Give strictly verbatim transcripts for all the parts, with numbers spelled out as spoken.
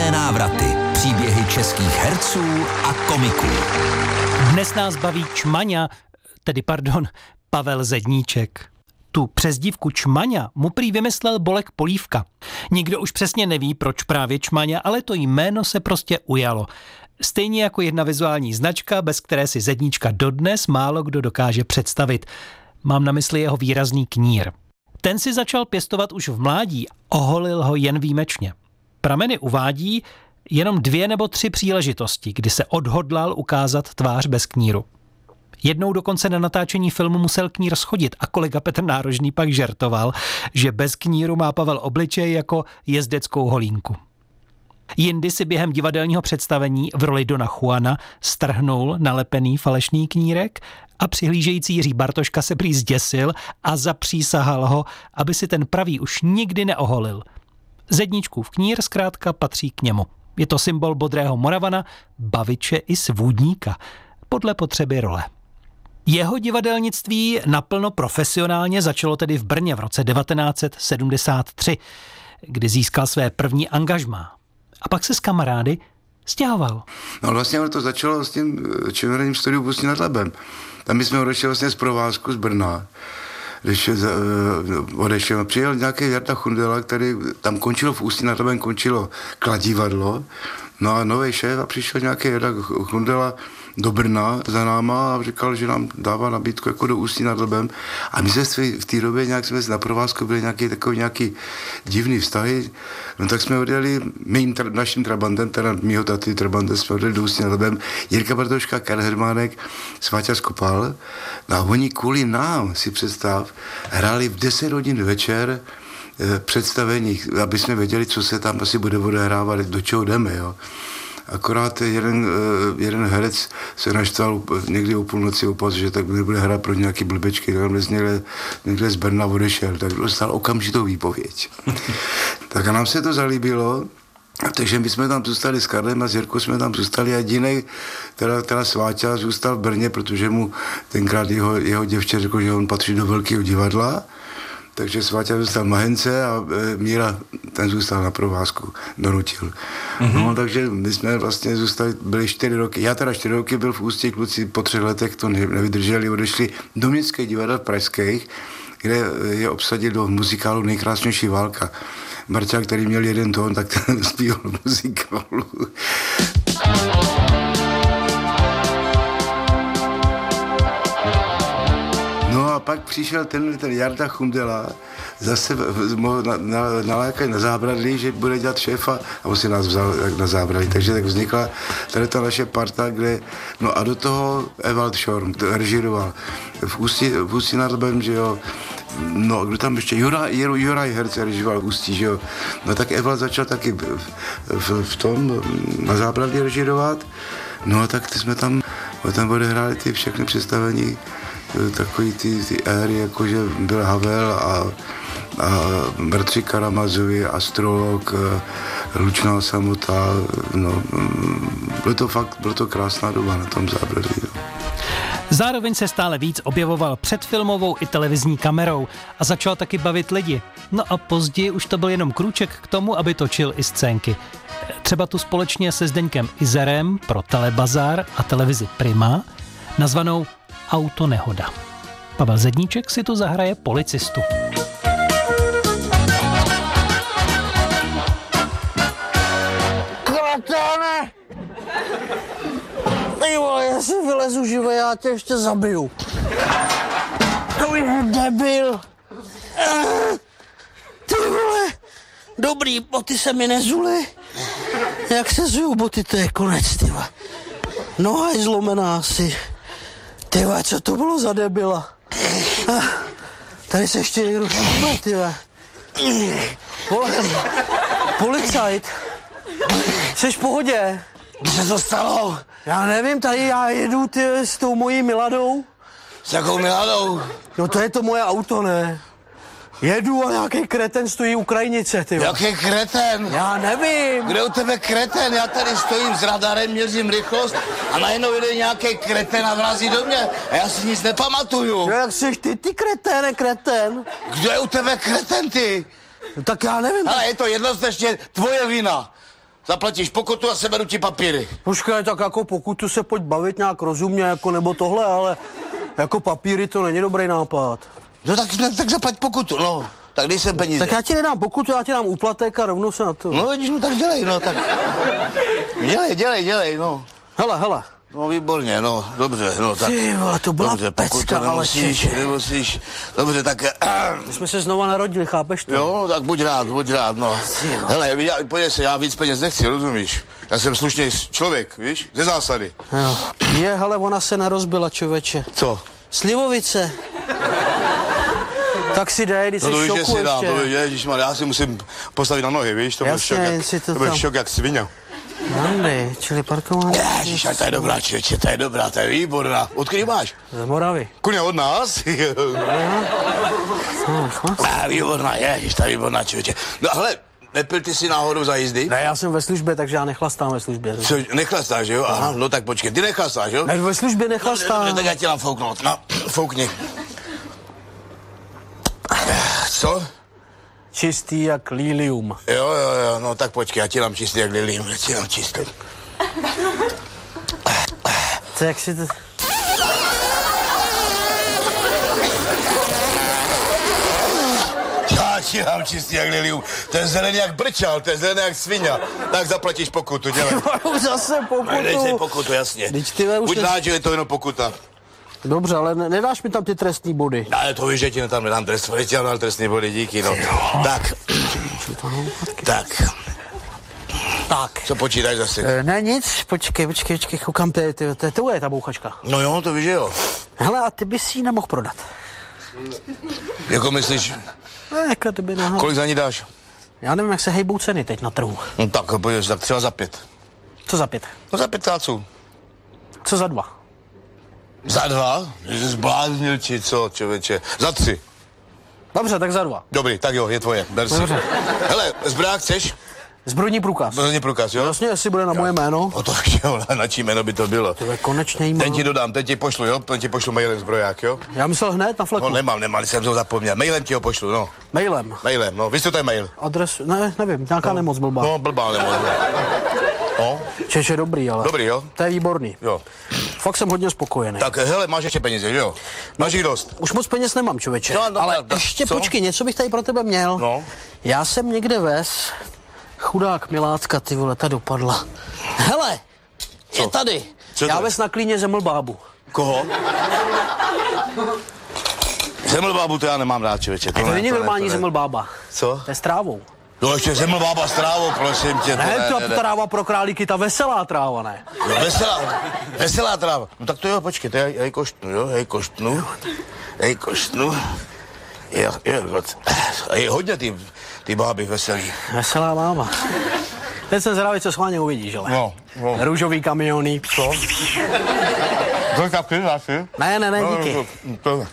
Časové návraty. Příběhy českých herců a komiků. Dnes nás baví Čmaňa, tedy pardon, Pavel Zedníček. Tu přezdívku Čmaňa mu prý vymyslel Bolek Polívka. Nikdo už přesně neví, proč právě Čmaňa, ale to jméno se prostě ujalo. Stejně jako jedna vizuální značka, bez které si Zedníčka dodnes málo kdo dokáže představit. Mám na mysli jeho výrazný knír. Ten si začal pěstovat už v mládí, oholil ho jen výjimečně. Prameny uvádí jenom dvě nebo tři příležitosti, kdy se odhodlal ukázat tvář bez kníru. Jednou dokonce na natáčení filmu musel knír schodit a kolega Petr Nárožný pak žertoval, že bez kníru má Pavel obličej jako jezdeckou holínku. Jindy si během divadelního představení v roli Dona Juana strhnul nalepený falešný knírek a přihlížející Jiří Bartoška se prý zděsil a zapřísahal ho, aby si ten pravý už nikdy neoholil. Zedníčkův knír zkrátka patří k němu. Je to symbol bodrého Moravana, baviče i svůdníka, podle potřeby role. Jeho divadelnictví naplno profesionálně začalo tedy v Brně v roce devatenáct set sedmdesát tři, kdy získal své první angažmá. A pak se s kamarády stěhoval. No vlastně to začalo s tím činoherním studiu v Ústí nad Labem. Tam jsme odešli vlastně z provázku z Brna. Když odešel, přijel nějaký Jarda Chundela, který tam končilo v Ústí nad Labem, končilo kladívadlo. No a nový šéf a přišel nějaký Jarda Chundela do Brna za náma a říkal, že nám dává nabídku jako do Ústí nad Labem. A my jsme v té době nějak jsme na provázku byli nějaký takový nějaký divný vztahy. No tak jsme odjeli mým tra, naším trabantem, teda mýho taty trabantem, jsme odjeli do Ústí nad Labem. Jirka Bartoška, Karel Hermánek, Sváťa Skopal. No a oni kvůli nám, si představ, hráli v deset hodin večer představení, aby jsme věděli, co se tam asi bude odehrávat, do čeho jdeme, jo. Akorát jeden, jeden herec se naštval někdy o půlnoci opas, že tak nebude hrát pro nějaký blbečky, tak někde, někde z Brna odešel, tak dostal okamžitou výpověď. Tak a nám se to zalíbilo, takže my jsme tam zůstali s Karlem a s Jirkou jsme tam zůstali a jedinej, teda, teda Sváťa zůstal v Brně, protože mu tenkrát jeho, jeho děvče řekl, že on patří do velkého divadla. Takže Sváťa zůstal v Mahence a e, Míra, ten zůstal na provázku, donutil. Mm-hmm. No, takže my jsme vlastně zůstali, byli čtyři roky, já teda čtyři roky byl v Ústí, kluci po třech letech to nevydrželi, odešli do Městských divadel pražských, kde je obsadil do muzikálu Nejkrásnější válka. Marťák, který měl jeden tón, tak ten zpíval muzikálu. No a pak přišel ten, ten Jarda Chundela, zase mohl na, na, nalákat na zábradlí, že bude dělat šéfa a on si nás vzal na zábradlí. Takže tak vznikla tady ta naše parta, kde, no a do toho Ewald Schorm režíroval v Ústí, v Ústí nad Labem, že jo, no kdo tam ještě, Juraj, Juraj Herc režíroval v Ústí, že jo, no tak Ewald začal taky v, v, v tom na zábradlí režírovat, no a tak ty jsme tam, tam odehráli ty všechny představení, takový ty, ty éry, jakože byl Havel a, a bratři Karamazovi, Astrolog, Lučná samota, no, bylo to fakt, bylo to krásná doba na tom zábradlí. No. Zároveň se stále víc objevoval před filmovou i televizní kamerou a začal taky bavit lidi. No a později už to byl jenom krůček k tomu, aby točil i scénky. Třeba tu společně se Zdeňkem Izerem pro Telebazar a televizi Prima, nazvanou Autonehoda. Pavel Zedníček si tu zahraje policistu. Kratáne! Ty vole, já si vylezu živě, já tě ještě zabiju. To je debil. Ty vole, dobrý, boty se mi nezuly. Jak se zujou boty, to je konec, ty vole. Noha je zlomená asi. Ty vole, co to bylo za debila? Tady se ještě někdo šupe, ty vole. Vole, policajt. Jsi v pohodě? Co se to stalo? Já nevím, tady já jedu ty, s tou mojí Miladou. S jakou Miladou? No to je to moje auto, ne? Jedu a nějaký kreten stojí u krajnice, ty. Jaký kreten? Já nevím. Kde u tebe kreten? Já tady stojím s radarem, měřím rychlost a najednou jde nějaký kreten a vrazí do mě a já si nic nepamatuju. No jak jsi ty, ty kreténe, kreten? Kdo je u tebe kreten, ty? No tak já nevím. Ale je to jednoznačně tvoje vina. Zaplatíš pokutu a seberu ti papíry. Počkej, tak jako pokutu se pojď bavit nějak rozumně, jako nebo tohle, ale jako papíry to není dobrý nápad. No tak, tak zaplať pokutu, no. Tak dej sem peníze. Tak já ti nedám pokutu, já ti dám úplatek a rovnou se na to. No vidíš, no tak dělej, no tak. Dělej, dělej, dělej, no. Hele, hele. No výborně, no, dobře, no tak. Ty vole, to byla dobře, pecka, ale nemusíš, čeče. nemusíš, dobře, tak... My jsme se znova narodili, chápeš to? Jo, tak buď rád, buď rád, no. Hele, já, pojď se, já víc peněz nechci, rozumíš? Já jsem slušný člověk, víš, ze zásady. Jo. Je, hele, ona se nerozbila, čověče. Co? Slivovice. Tak si dej, když No to jsi víš, že šoku si dám, ještě. to víš, ježišmarja, já si musím postavit na nohy, víš, to byl Jasně, šok jen jak, si to to byl tam- šok jak svině. Nandy, čili parkování. Ježiš, ale to je dobrá, člověče, to je dobrá, to je výborná. Odkud máš? Z Moravy. Kuně od nás? No, chlap. Ah, výborná, ježiš, ta výborná, člověče. No hele, nepil ty si náhodou za jízdy? Ne, já jsem ve službě, takže já nechlastám ve službě. Co, nechlastáš, jo? Aha, no tak počkej, ty nechlastáš, jo? Ne, ve službě No, nechlastám. tak já ti dám fouknout, no, foukni. Co? Čistý jak lilium. Jo, jo, jo, no tak počkej, já ti dám čistý jak lilím, já ti dám čistý. To jak si to... Já ti dám čistý jak lilium, to je zelený jak brčal, to je zelený jak svině. Tak zaplatíš pokutu, dělej. Zase Dej si pokutu. pokutu, jasně. Vždyť ty ve, už Buď ne- rád, že je to jenom pokuta. Dobře, ale ne- nedáš mi tam ty trestní body. Ale to víš, že ti tam nedám trest, ale ti dám trestný body, díky, no. Tak, tak, Tak. co počítáš zase? E, ne, nic, počkej, počkej, počkej, koukám, to je, to, je- to, je- to je ta bouchačka. No jo, to víš, že jo. Hele, a ty bys si ji nemohl prodat. Jako myslíš, Ne, jako ty by náhodou. kolik za ní dáš? Já nevím, jak se hejbou ceny teď na trhu. No tak, pojď, tak třeba za pět. Co za pět? No za pět táců. Co za dva? Za dva? Že jsi zbláznil, či co, člověče? Za tři. Dobře, tak za dva. Dobrý, tak jo, je tvoje, ber si. Dobře. Hele, zbrák chceš? Zbrojní průkaz. Zbrojní průkaz, jo? Vlastně, jestli bude na moje jméno. O to jo, na čí jméno by to bylo. To je konečně jí Ten mám. ti dodám, ten ti pošlu, jo? Ten ti pošlu mailem zbroják, jo? Já myslel hned na fleku. No nemám, nemám, jsem to zapomněl. Mailem ti ho pošlu, no. Mailem. Mailem, no. Víš, co to je mail? Adres, ne, nevím, nějaká no. nemoc blbá. No, blbá nemoc. No, Čeče dobrý, ale. dobrý, jo? To je výborný. Jo. Fakt jsem hodně spokojený. Tak hele, máš ještě peníze, že jo? Máš jich dost. Už moc peněz nemám, člověče. No, no, ale no, ještě co? počkej, něco bych tady pro tebe měl. No. Já jsem někde vez, chudák milácka, ty vole, ta dopadla. Hele, Co? je tady. Co Já to? vez na klíně zeml bábu. Koho? Zemlbábu to já nemám rád, člověče. To není ne, normální to ne. zeml bába. Co? To je s trávou. No ještě zemlbába s trávou, prosím tě. to Ne, ta ne, ne. tráva pro králíky, ta veselá tráva, ne. No, veselá, veselá tráva. No tak to jo, počkej, to já, já ji koštnu, jo, já ji koštnu. Já ji koštnu. Jo, jo, god. A je hodně ty, ty báby veselý. Veselá bába. Teď jsem zvědavý, co schválně uvidíš, ale. No, no. Růžový kamiony. Co? To taky zase? Ne, ne, ne, díky. To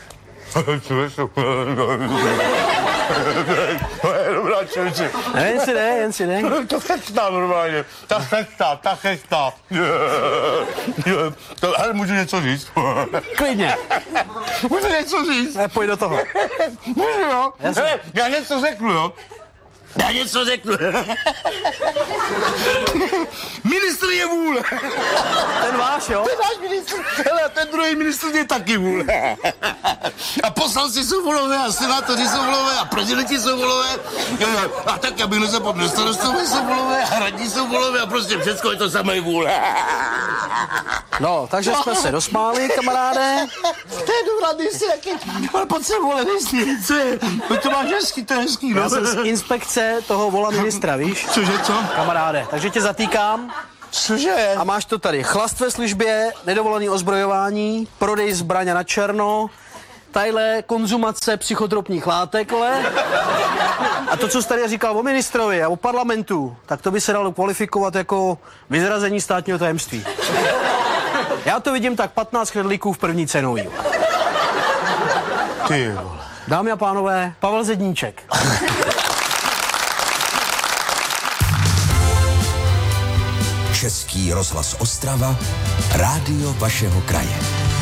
je dobrá člověče. Ne, jen si ne, jen si ne. To chestá normálně. Ta chestá, ta chestá. To, ale můžu něco říct? Klidně. Můžu něco říct? Ne, pojď do toho. Můžu, jo? Jasně. Hele, já něco řeknu, jo? Já něco řeknu. Ministr je vůle. Ten váš, jo? Ten náš ministr, hele, ten druhý ministr je taky vůle. A poslanci jsou volové, a senátoři jsou volové, a prezidenti jsou volové. A tak, abych nezapomněl, starostové jsou volové, a radní jsou volové, a prostě všechno je to samé vůle. No, takže jsme se dosmáli, kamaráde. To je dobrá, ty jsi jaký, ale pojď se vole, nejsi, co je, to máš hezký, to je hezký, no. Já jsem z inspekce toho vola ministra, víš? Cože, co? Kamaráde, takže tě zatýkám Cože? a máš to tady. Chlast ve službě, nedovolený ozbrojování, prodej zbraně na černo, tadyhle konzumace psychotropních látek, le. A to, co jsi tady říkal o ministrovi a o parlamentu, tak to by se dalo kvalifikovat jako vyzrazení státního tajemství. Já to vidím tak patnáct chrlíků v první cenový. Ty vole. Dámy a pánové, Pavel Zedníček. Český rozhlas Ostrava, rádio vašeho kraje.